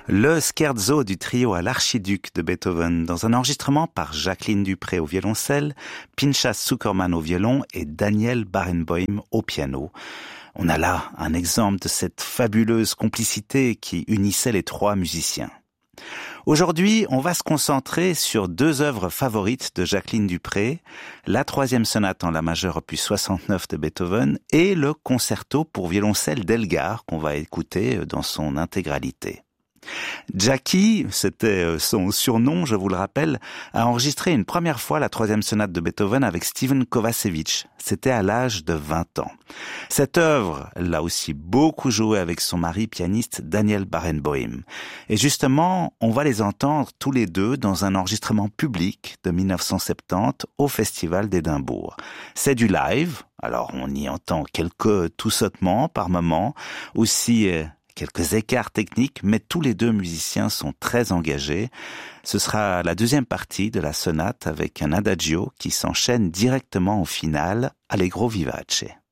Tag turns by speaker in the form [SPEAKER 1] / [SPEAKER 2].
[SPEAKER 1] Le scherzo du trio à l'archiduc de Beethoven dans un enregistrement par Jacqueline Dupré au violoncelle, Pinchas Zuckerman au violon et Daniel Barenboim au piano. On a là un exemple de cette fabuleuse complicité qui unissait les trois musiciens. Aujourd'hui, on va se concentrer sur deux œuvres favorites de Jacqueline Dupré, la troisième sonate en la majeure opus 69 de Beethoven et le concerto pour violoncelle d'Elgar qu'on va écouter dans son intégralité. Jackie, c'était son surnom, je vous le rappelle, a enregistré une première fois la troisième sonate de Beethoven avec Steven Kovacevic. C'était à l'âge de 20 ans. Cette œuvre l'a aussi beaucoup jouée avec son mari pianiste Daniel Barenboim. Et justement, on va les entendre tous les deux dans un enregistrement public de 1970 au Festival d'Édimbourg. C'est du live, alors on y entend quelques tout-sautements par moment, aussi quelques écarts techniques, mais tous les deux musiciens sont très engagés. Ce sera la deuxième partie de la sonate avec un adagio qui s'enchaîne directement au final, Allegro vivace.